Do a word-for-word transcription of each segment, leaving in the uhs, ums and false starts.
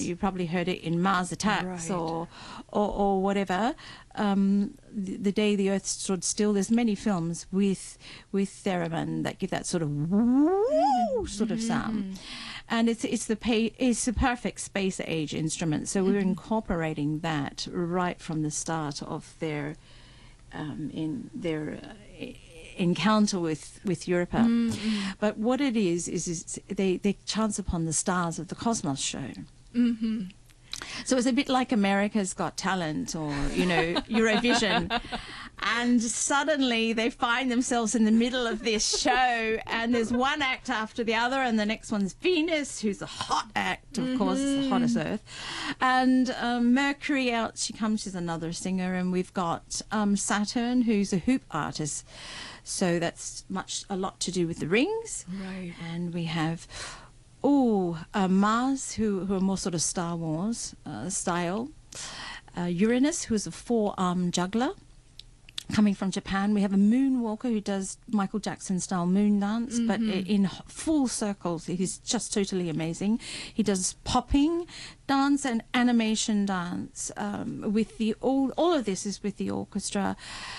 you probably heard it in Mars Attacks Right. or, or or whatever. Um, the, the Day the Earth Stood Still. There's many films with with theremin that give that sort of woo sort of sound, and it's it's the pay, it's the perfect space age instrument. So we're incorporating that right from the start of their um, in their. Uh, encounter with with Europa. Mm-hmm. But what it is is, is they they chance upon the stars of the Cosmos show. Mm-hmm. So it's a bit like America's Got Talent or, you know, Eurovision. And suddenly they find themselves in the middle of this show, and there's one act after the other, and the next one's Venus, who's a hot act, of mm-hmm. course, it's the hottest Earth. And um, Mercury out, she comes, she's another singer, and we've got um, Saturn, who's a hoop artist. So that's much a lot to do with the rings. Right. And we have... Oh, uh, Mars, who, who are more sort of Star Wars uh, style. Uh, Uranus, who is a four-arm juggler, coming from Japan. We have a moonwalker who does Michael Jackson-style moon dance, mm-hmm. but in full circles. He's just totally amazing. He does popping dance and animation dance. Um, with the all, all of this is with the orchestra.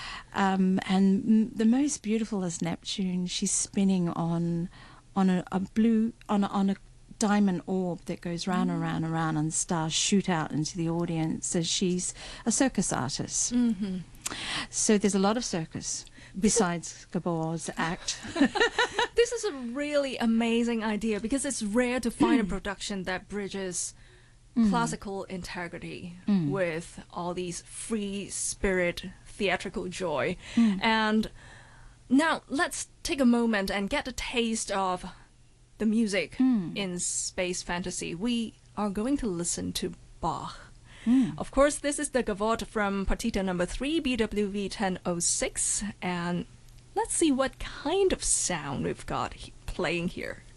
Um, and m- the most beautiful is Neptune. She's spinning on... on a, a blue, on a, on a diamond orb that goes round and round and round, and stars shoot out into the audience. So she's a circus artist. Mm-hmm. So there's a lot of circus besides Gabor's act. This is a really amazing idea because it's rare to find a production that bridges mm. classical integrity mm. with all these free spirit theatrical joy. Mm. And now, let's take a moment and get a taste of the music mm. in space fantasy. We are going to listen to Bach. Mm. Of course, this is the Gavotte from Partita number three, B W V ten oh six, and let's see what kind of sound we've got he- playing here.